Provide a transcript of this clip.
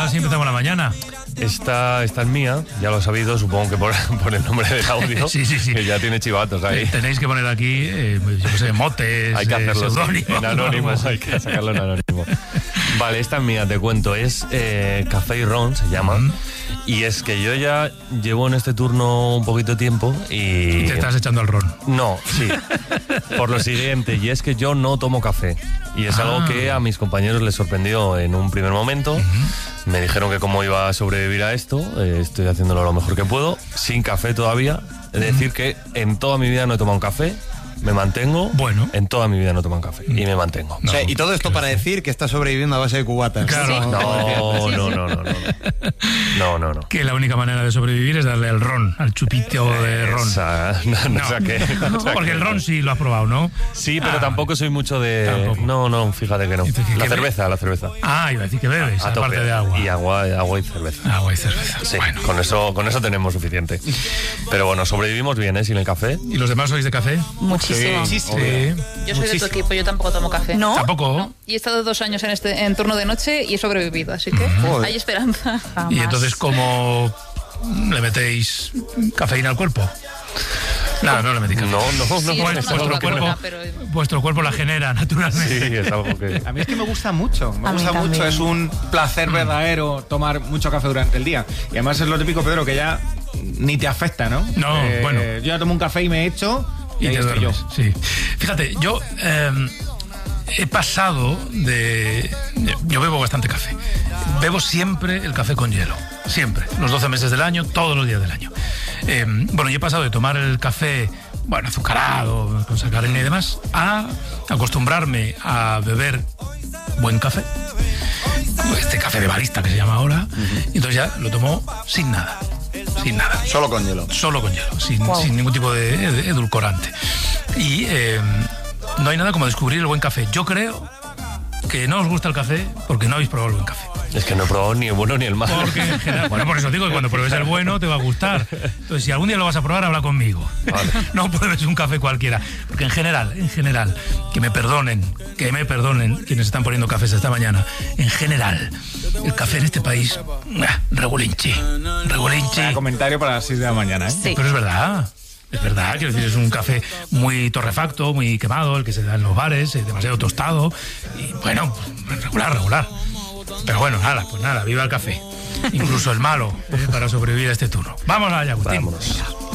así empezamos la mañana. Esta es mía, ya lo he sabido, supongo que por el nombre del audio. Sí. Que ya tiene chivatos ahí. Tenéis que poner aquí, yo qué sé, motes, hay que hacerlo seudónimos, en anónimo, hay que sacarlo en anónimo. Vale, esta es mía, te cuento, es Café y Ron, se llama. Y es que yo ya llevo en este turno un poquito de tiempo y te estás echando al ron. No, sí. Por lo siguiente, y es que yo no tomo café. Y es algo que a mis compañeros les sorprendió en un primer momento. Me dijeron que cómo iba a sobrevivir a esto. Estoy haciéndolo lo mejor que puedo, sin café todavía. Es decir, que en toda mi vida no he tomado un café. Me mantengo. Bueno. En toda mi vida no toman café. Y me mantengo. No, o sea, y todo esto para decir que está sobreviviendo a base de cubatas. Claro. No. Que la única manera de sobrevivir es darle al ron, al chupito de ron. Porque el ron sí lo has probado, ¿no? Sí, pero tampoco soy mucho de... Tampoco. No, fíjate que no. La cerveza. Ah, iba a decir que bebes, aparte de agua. Y agua y cerveza. Agua y cerveza. Sí, bueno. con eso tenemos suficiente. Pero bueno, sobrevivimos bien, sin el café. ¿Y los demás sois de café? Muchísimo. Sí. Yo soy de tu equipo, yo tampoco tomo café. ¿No? ¿Tampoco? No. Y he estado 2 años en turno de noche y he sobrevivido, así que hay esperanza. Jamás. ¿Y entonces cómo le metéis cafeína al cuerpo? No le metéis cafeína. No. Vuestro cuerpo la genera naturalmente. Sí, es algo que... A mí es que me gusta mucho. Me gusta mucho. Es un placer verdadero tomar mucho café durante el día. Y además es lo típico, Pedro, que ya ni te afecta, ¿no? No, bueno. Yo ya tomo un café y me echo... Y ahí te estoy duermes, yo. sí. Fíjate, yo he pasado de... Yo bebo bastante café. Bebo siempre el café con hielo. Siempre. Los 12 meses del año, todos los días del año. Yo he pasado de tomar el café, azucarado, con sacarina y demás, a acostumbrarme a beber buen café. Este café de barista que se llama ahora. Y entonces ya lo tomo sin nada. Sin nada. Solo con hielo. Solo con hielo, sin ningún tipo de edulcorante. Y no hay nada como descubrir el buen café. Yo creo que no os gusta el café porque no habéis probado el buen café. Es que no he probado ni el bueno ni el malo. Porque en general, por eso digo que cuando pruebes el bueno te va a gustar. Entonces, si algún día lo vas a probar, habla conmigo. Vale. No pruebes un café cualquiera. Porque en general, que me perdonen quienes están poniendo cafés esta mañana. En general, el café en este país, regulinchi. Comentario para las 6 de la mañana, ¿eh? Sí. Pero es verdad. Es verdad, quiero decir, es un café muy torrefacto, muy quemado, el que se da en los bares, demasiado tostado. Y regular. Pero bueno, nada, viva el café. Incluso el malo, para sobrevivir a este turno. Vamos allá, Agustín. Vámonos.